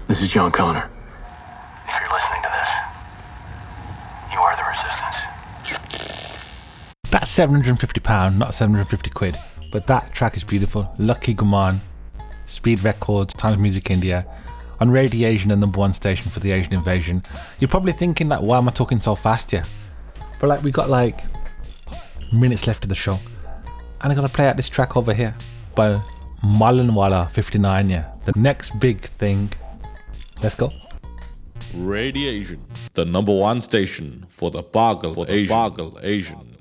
This is John Connor. If you're listening to this, you are the resistance. That's £750, not 750 quid. But that track is beautiful. Lucky Guman, Speed Records, Times Music India, on Radiation, the #1 station for the Asian invasion. You're probably thinking that, why am I talking so fast here? But like, we got like minutes left of the show, and I'm gonna play out this track over here by Malanwala 59. Yeah, the next big thing. Let's go. Radiation, the #1 station for the Bargle Asian.